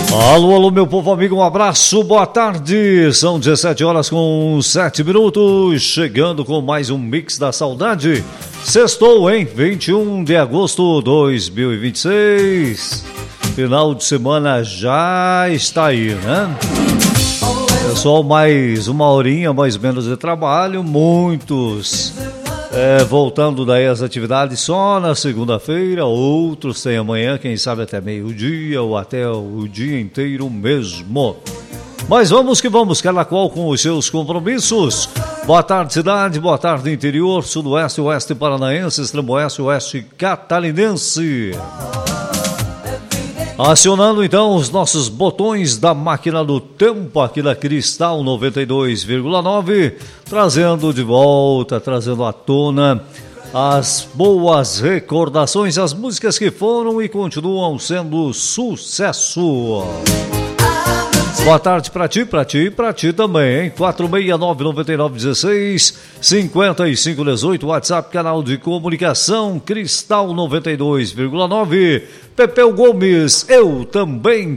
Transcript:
Alô, alô, meu povo amigo, um abraço, boa tarde. São 17 horas com 7 minutos, chegando com mais um Mix da Saudade. Sextou, hein? 21 de agosto de 2026. Final de semana já está aí, né? Pessoal, mais uma horinha, mais ou menos de trabalho, muitos voltando daí às atividades só na segunda-feira, outros têm amanhã, quem sabe até meio-dia ou até o dia inteiro mesmo. Mas vamos que vamos, cada qual com os seus compromissos. Boa tarde, cidade, boa tarde, interior, sudoeste, oeste paranaense, extremo oeste, oeste catarinense. Acionando então os nossos botões da máquina do tempo aqui da Cristal 92,9, trazendo de volta, trazendo à tona as boas recordações, as músicas que foram e continuam sendo sucesso. Boa tarde pra ti também, hein? 469-9916-5518, WhatsApp, canal de comunicação Cristal 92,9. Pepeu Gomes, eu também